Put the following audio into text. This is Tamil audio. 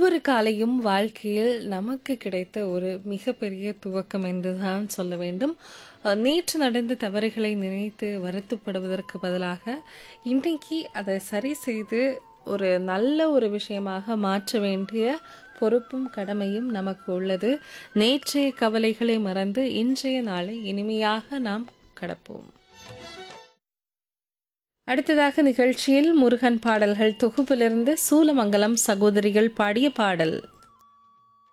ஒவ்வொரு காலையும் வாழ்க்கையில் நமக்கு கிடைத்த ஒரு மிகப்பெரிய துவக்கம் என்றுதான் சொல்ல வேண்டும். நேற்று நடந்த தவறுகளை நினைத்து வருத்தப்படுவதற்கு பதிலாக, இன்றைக்கு அதை சரி செய்து ஒரு நல்ல ஒரு விஷயமாக மாற்ற வேண்டிய பொறுப்பும் கடமையும் நமக்கு உள்ளது. நேற்றைய கவலைகளை மறந்து இன்றைய நாளை இனிமையாக நாம் கடப்போம். அடுத்ததாக நிகழ்ச்சியில் முருகன் பாடல்கள் தொகுப்பிலிருந்து சூலமங்கலம் சகோதரிகள் பாடிய பாடல்.